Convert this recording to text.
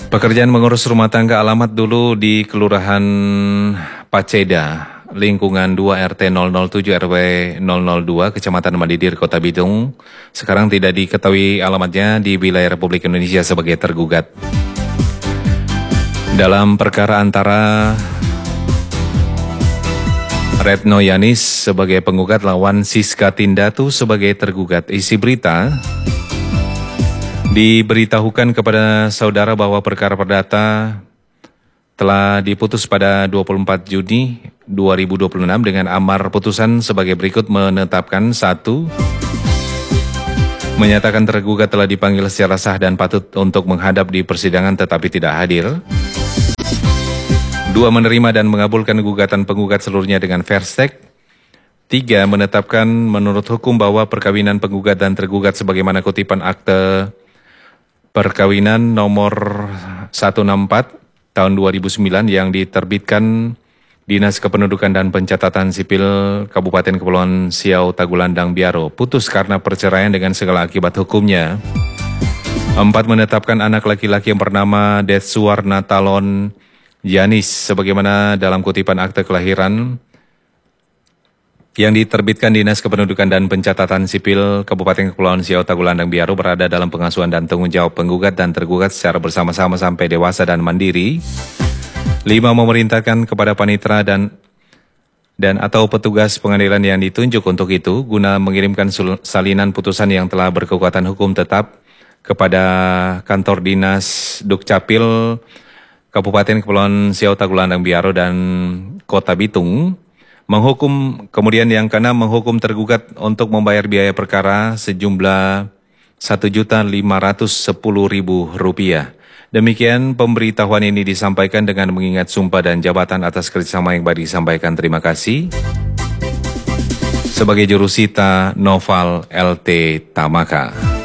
Pekerjaan mengurus rumah tangga alamat dulu di Kelurahan Paceda, lingkungan 2 RT 007 RW 002, Kecamatan Madidir, Kota Bitung. Sekarang tidak diketahui alamatnya di wilayah Republik Indonesia sebagai tergugat. Dalam perkara antara Retno Yanis sebagai penggugat lawan Siska Tindatu sebagai tergugat. Isi berita, diberitahukan kepada saudara bahwa perkara perdata telah diputus pada 24 Juni 2026 dengan amar putusan sebagai berikut: menetapkan 1. Menyatakan tergugat telah dipanggil secara sah dan patut untuk menghadap di persidangan tetapi tidak hadir. 2. Menerima dan mengabulkan gugatan penggugat seluruhnya dengan verstek. 3. Menetapkan menurut hukum bahwa perkawinan penggugat dan tergugat sebagaimana kutipan akte perkawinan nomor 164 tahun 2009 yang diterbitkan Dinas Kependudukan dan Pencatatan Sipil Kabupaten Kepulauan Siau Tagulandang Biaro putus karena perceraian dengan segala akibat hukumnya. 4. Menetapkan anak laki-laki yang bernama Detsuwarna Talon Yanis sebagaimana dalam kutipan akte kelahiran yang diterbitkan Dinas Kependudukan dan Pencatatan Sipil Kabupaten Kepulauan Siau Tagulandang Biaro berada dalam pengasuhan dan tanggung jawab penggugat dan tergugat secara bersama-sama sampai dewasa dan mandiri. 5. Memerintahkan kepada panitera dan atau petugas pengadilan yang ditunjuk untuk itu guna mengirimkan salinan putusan yang telah berkekuatan hukum tetap kepada kantor dinas Dukcapil Kabupaten Kepulauan Siau Tagulandang Biaro dan Kota Bitung. Kemudian yang keenam, menghukum tergugat untuk membayar biaya perkara sejumlah Rp1.510.000. Demikian pemberitahuan ini disampaikan dengan mengingat sumpah dan jabatan atas kerjasama yang baik disampaikan. Terima kasih. Sebagai jurusita Noval LT Tamaka.